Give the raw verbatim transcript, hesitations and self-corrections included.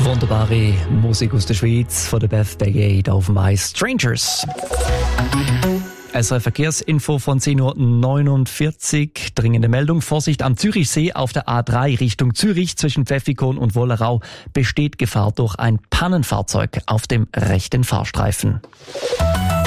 Wunderbare Musik aus der Schweiz von der Beth Bagate auf My Strangers. S R F Verkehrsinfo von zehn Uhr neunundvierzig. Dringende Meldung. Vorsicht am Zürichsee auf der A drei Richtung Zürich zwischen Pfäffikon und Wollerau besteht Gefahr durch ein Pannenfahrzeug auf dem rechten Fahrstreifen.